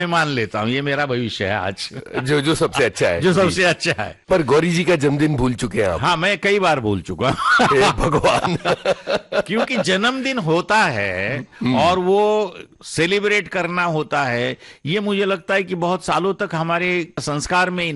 मैं मान लेता हूँ ये मेरा भविष्य है आज। जो जो सबसे अच्छा है, जो सबसे अच्छा है। पर गौरी जी का जन्मदिन भूल चुके हैं आप। हाँ, मैं कई बार भूल चुका हे भगवान। क्योंकि जन्मदिन होता है और वो सेलिब्रेट करना होता है, ये मुझे लगता है कि बहुत सालों तक हमारे संस्कार में